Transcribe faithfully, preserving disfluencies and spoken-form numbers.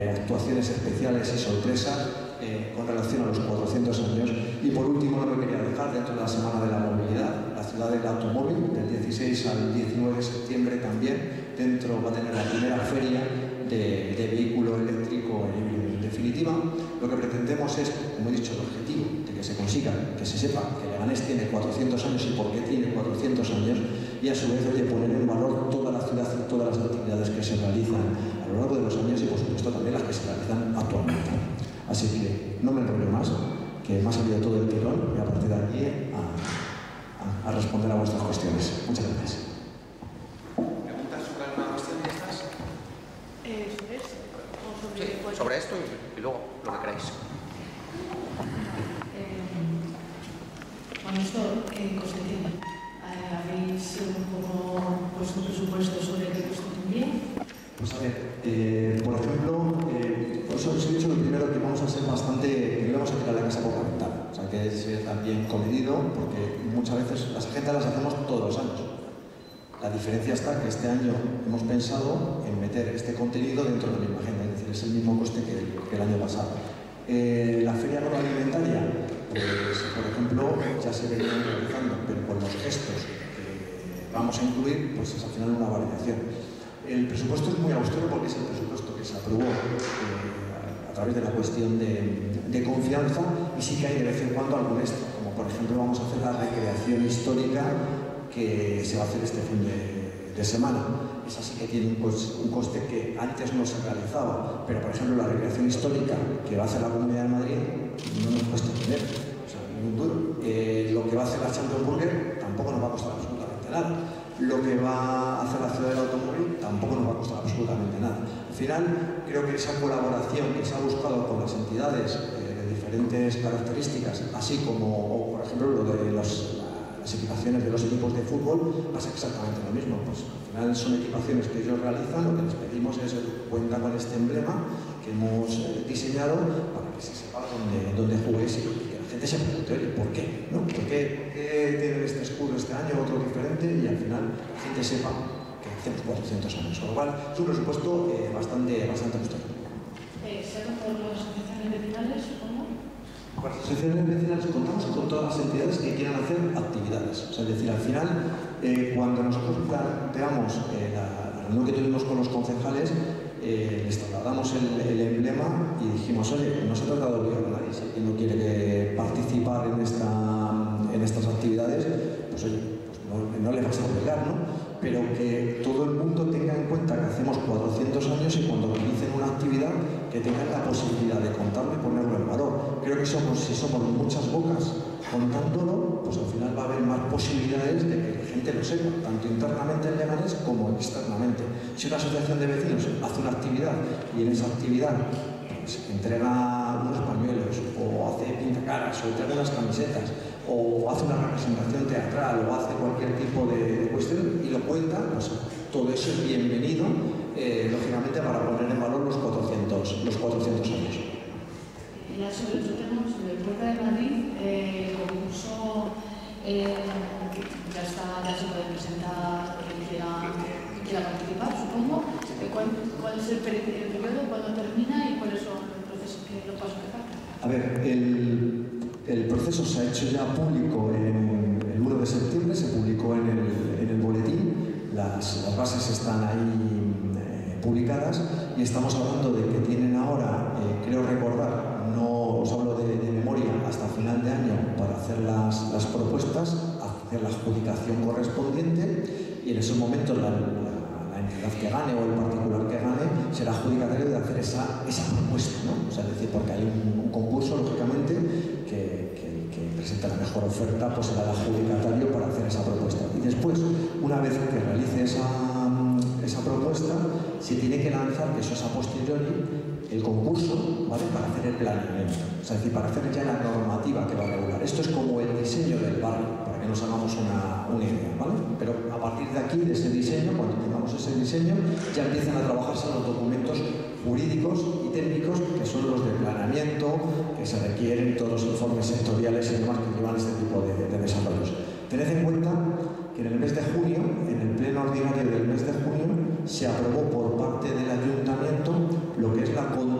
actuaciones especiales y sorpresas eh, con relación a los cuatrocientos años. Y por último, no me quería dejar, dentro de la Semana de la Movilidad, la ciudad del automóvil, del dieciséis al diecinueve de septiembre también, dentro va a tener la primera feria de, de vehículo eléctrico e híbrido. En definitiva, lo que pretendemos es, como he dicho, el objetivo de que se consiga, que se sepa que Leganés tiene cuatrocientos años y por qué tiene cuatrocientos años, y a su vez de poner en valor toda la ciudad y todas las actividades que se realizan a lo largo de los años y por supuesto también las que se realizan actualmente. Así que no me enrollo más, que me ha salido todo el tirón y a partir de aquí a, a, a responder a vuestras cuestiones. Muchas gracias. ¿Preguntas sobre alguna cuestión de estas? Eh, ¿Sobre esto? ¿O sobre, Sí, cuál? sobre esto y, y luego lo que queráis. Eh, bueno, esto, ¿qué coste tiene? Eh, ¿Habéis un poco puesto un presupuesto sobre qué coste tendría? Pues a ver, eh, por ejemplo, eh, por eso os he dicho lo primero que vamos a ser bastante, que vamos a tirar la casa por la ventana. O sea, que es también comedido, porque muchas veces las agendas las hacemos todos los años. La diferencia está que este año hemos pensado en meter este contenido dentro de la misma agenda, es decir, es el mismo coste que el, que el año pasado. Eh, la feria agroalimentaria, pues por ejemplo, ya se venía realizando, pero con los gestos que vamos a incluir, pues es al final una variación. El presupuesto es muy austero porque es el presupuesto que se aprobó eh, a través de la cuestión de, de confianza, y sí que hay de vez en cuando algún extra, como por ejemplo vamos a hacer la recreación histórica que se va a hacer este fin de, de semana. Esa sí que tiene un, pues, un coste que antes no se realizaba, pero por ejemplo la recreación histórica que va a hacer la Comunidad de Madrid no nos cuesta dinero, o sea, muy duro. Eh, lo que va a hacer la Champions Burger tampoco nos va a costar absolutamente nada. Lo que va a hacer la ciudad del automóvil tampoco nos va a costar absolutamente nada. Al final, creo que esa colaboración que se ha buscado con las entidades eh, de diferentes características, así como, o, por ejemplo, lo de los, las equipaciones de los equipos de fútbol, va a ser exactamente lo mismo. Pues al final son equipaciones que ellos realizan, lo que les pedimos es que cuenta con este emblema que hemos eh, diseñado para que se sepa dónde, dónde juguéis y que la gente se pregunte, oye, ¿por qué? ¿No? ¿Por qué, por qué tienen este escudo este año, otro diferente? Y al final la gente sepa que hacemos cuatrocientos años, con lo cual es un presupuesto eh, bastante, bastante justo. Eh, ¿Se hacen por las asociaciones vecinales, supongo? Con las asociaciones vecinales contamos con todas las entidades que quieran hacer actividades. O sea, es decir, al final, eh, cuando nosotros planteamos eh, la, la reunión que tuvimos con los concejales, eh, les trasladamos el, el emblema y dijimos, oye, no se trata de obligar a nadie, si alguien no quiere participar en, esta, en estas actividades, pues oye, pues no, no le vas a obligar, ¿no? Pero que todo el mundo tenga en cuenta que hacemos cuatrocientos años y cuando realicen una actividad que tengan la posibilidad de contarlo y ponerlo en valor. Creo que somos, si somos muchas bocas contándolo, pues al final va a haber más posibilidades de que la gente lo sepa, tanto internamente en Leganés como externamente. Si una asociación de vecinos hace una actividad y en esa actividad pues, entrega unos pañuelos o hace pintacaras o entrega unas camisetas o hace una representación teatral o hace cualquier tipo de, de cuestión y lo cuenta, pues todo eso es bienvenido, eh, lógicamente, para poner en valor los cuatrocientos, los cuatrocientos años. Ya sobre otro tema, sobre el Puerta de Madrid, eh, el concurso eh, ya, está, ya se puede presentar quien quiera, quien quiera participar, supongo. ¿Cuál, cuál es el, peri el periodo, cuándo termina y cuáles son los procesos que los pasos que faltan? A ver, el, el proceso se ha hecho ya público en el uno de septiembre, se publicó en el, en el boletín, las, las bases están ahí eh, publicadas y estamos hablando de que tienen ahora, eh, creo recordar, no os hablo de, de memoria, hasta final de año para hacer las, las propuestas, hacer la adjudicación correspondiente y en esos momentos la, la la entidad que gane o el particular que gane será adjudicatario de hacer esa, esa propuesta, ¿no? O sea, es decir, porque hay un, un concurso, lógicamente, que, que, que presenta la mejor oferta, pues será el adjudicatario para hacer esa propuesta. Y después, una vez que realice esa, esa propuesta, se tiene que lanzar, que eso es a posteriori, el concurso, ¿vale?, para hacer el planeamiento, o sea, es decir, para hacer ya la normativa que va a regular. Esto es como el diseño del barrio, para que nos hagamos una, una idea, ¿vale? Pero a partir de aquí, de ese diseño, cuando tengamos ese diseño, ya empiezan a trabajarse los documentos jurídicos y técnicos, que son los de planeamiento, que se requieren, todos los informes sectoriales y demás que llevan este tipo de, de desarrollos. Tened en cuenta que en el mes de junio, en el pleno ordinario del mes de junio, se aprobó por parte del ayuntamiento lo que es la